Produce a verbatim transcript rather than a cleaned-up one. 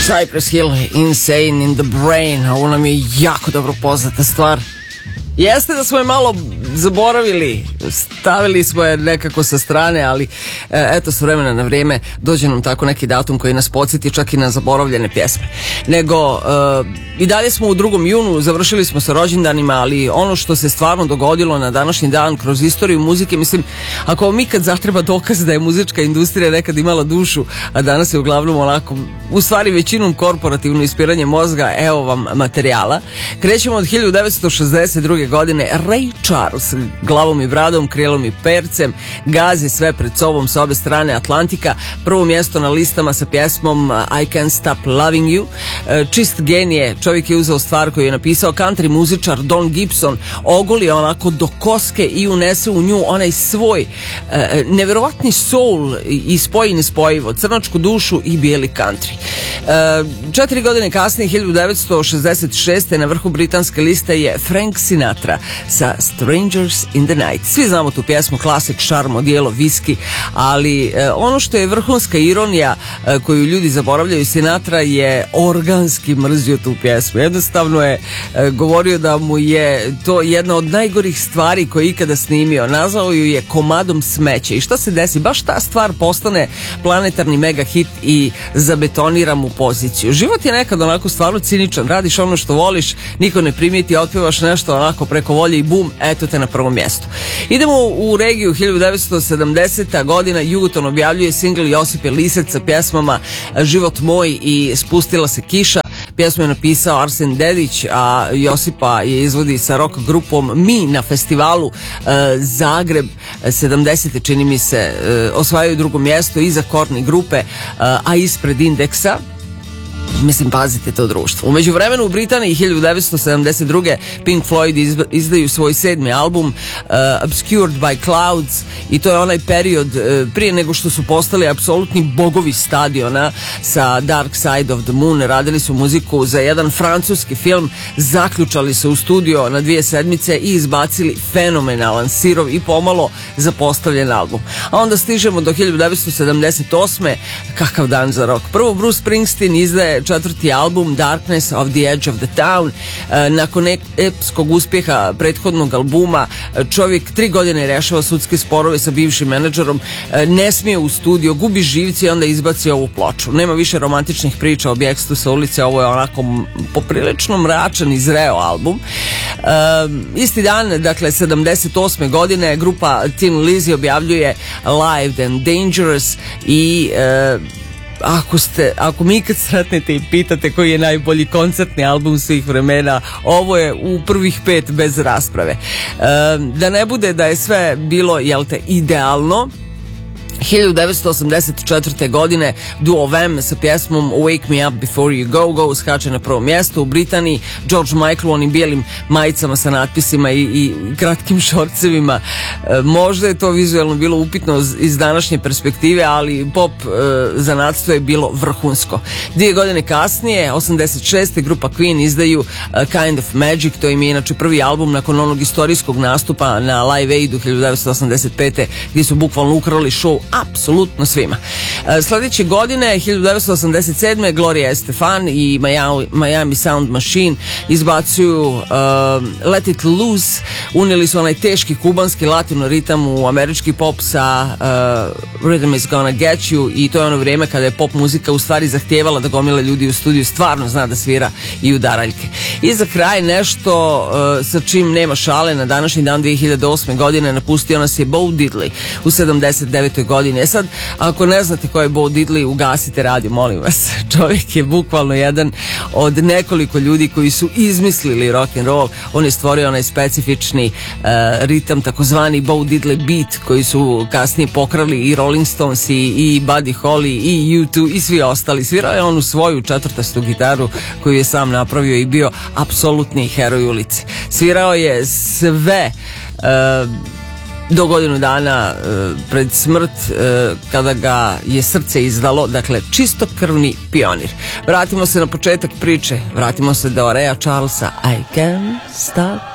Cypress Hill, Insane in the Brain. Ovo nam je jako dobro poznata stvar. Jeste da smo je malo zaboravili, stavili smo je nekako sa strane, ali eto, s vremena na vrijeme dođe nam tako neki datum koji nas podsjeti čak i na zaboravljene pjesme. Nego, uh, i dalje smo u drugom junu, završili smo sa rođendanima, ali ono što se stvarno dogodilo na današnji dan kroz istoriju muzike, mislim, ako mi kad zatreba dokaz da je muzička industrija nekad imala dušu, a danas je uglavnom onako, u stvari većinom korporativno ispiranje mozga, evo vam materijala. Krećemo od hiljadu devetsto šezdeset druge godine. Ray Charles, glavom i bradom, krilom i percem, gazi sve pred sobom sa obe strane Atlantika. Prvo mjesto na listama sa pjesmom I Can't Stop Loving You. Čist genije, čovjek je uzeo stvar koju je napisao country muzičar Don Gibson, ogoli onako do koske i unese u nju onaj svoj e, nevjerovatni soul i spoji nespojivo, crnačku dušu i bijeli country. E, četiri godine kasnije, hiljadu devetsto šezdeset šeste. na vrhu britanske liste je Frank Sinatra sa Strangers in the Night. Svi znamo tu pjesmu, klasik, šarm, odijelo, viski, ali e, ono što je vrhunska ironija e, koju ljudi zaboravljaju, Sinatra je organski mrzio tu pjesmu. Jednostavno je e, govorio da mu je to jedna od najgorih stvari koje je ikada snimio. Nazvao ju je komadom smeća. I šta se desi? Baš ta stvar postane planetarni mega hit i zabetonira mu poziciju. Život je nekad onako stvarno ciničan. Radiš ono što voliš, niko ne primijeti, otpevaš nešto onako preko volje i bum, eto te na prvom mjestu. Idemo u regiju. hiljadu devetsto sedamdeseta. godina. Jugoton objavljuje singl Josipe Lisec sa pjesmama Život moj i Spustila se kiša. Pjesmu je napisao Arsen Dedić, a Josipa je izvodi sa rock grupom Mi na festivalu e, Zagreb sedamdesete. čini mi se, e, osvajaju drugo mjesto iza Korni grupe, e, a ispred Indeksa. Mislim, pazite to društvo. U međuvremenu u Britaniji hiljadu devetsto sedamdeset druge. Pink Floyd izdaju svoj sedmi album uh, Obscured by Clouds, i to je onaj period uh, prije nego što su postali apsolutni bogovi stadiona sa Dark Side of the Moon. Radili su muziku za jedan francuski film, zaključali se u studio na dvije sedmice i izbacili fenomenalan, sirov i pomalo zapostavljen album. A onda stižemo do hiljadu devetsto sedamdeset osme. Kakav dan za rock. Prvo Bruce Springsteen izdaje četvrti album Darkness of the Edge of the Town. E, nakon epskog uspjeha prethodnog albuma, čovjek tri godine rešava sudske sporove sa bivšim menadžerom, e, ne smije u studio, gubi živci i onda izbaci ovu ploču. Nema više romantičnih priča o bjekstvu sa ulice, ovo je onako poprilično mračan i zreo album. E, isti dan, dakle sedamdeset osme. godine, grupa Thin Lizzy objavljuje Live and Dangerous i e, Ako ste, ako mi ikad sretnete i pitate koji je najbolji koncertni album svih vremena, ovo je u prvih pet bez rasprave. E, da ne bude da je sve bilo, jel te, idealno, hiljadu devetsto osamdeset četvrte. godine duo Wham sa pjesmom Wake Me Up Before You Go Go skače na prvo mjesto. U Britaniji George Michael u onim bijelim majicama sa natpisima i, i kratkim šorcevima. E, možda je to vizualno bilo upitno iz današnje perspektive, ali pop e, zanatstvo je bilo vrhunsko. Dvije godine kasnije, osamdeset šeste. grupa Queen izdaju uh, Kind of Magic. To im je inače prvi album nakon onog istorijskog nastupa na Live Aidu hiljadu devetsto osamdeset pete. gdje su bukvalno ukrali show apsolutno svima. E, sljedeće godine, hiljadu devetsto osamdeset sedme. Gloria Estefan i Miami, Miami Sound Machine izbacuju uh, Let It Loose. Unijeli su onaj teški kubanski latino ritam u američki pop sa uh, Rhythm Is Gonna Get You, i to je ono vrijeme kada je pop muzika u stvari zahtijevala da gomila ljudi u studiju stvarno zna da svira i udaraljke. I za kraj nešto uh, sa čim nema šale. Na današnji dan dvije hiljade osme. godine napustio nas je Bo Diddley u sedamdeset devetoj. godini. E sad, ako ne znate ko je Bo Diddley, ugasite radio, molim vas. Čovjek je bukvalno jedan od nekoliko ljudi koji su izmislili rock and roll. On je stvorio onaj specifični uh, ritam, takozvani Bo Diddley beat, koji su kasnije pokrali i Rolling Stones i, i Buddy Holly i U dva i svi ostali. Svirao je on u svoju četvrtastu gitaru koju je sam napravio i bio apsolutni heroj ulice. Svirao je sve uh, do godinu dana uh, pred smrt, uh, kada ga je srce izdalo, dakle čistokrvni pionir. Vratimo se na početak priče, vratimo se do Raya Charlesa, I Can't Stop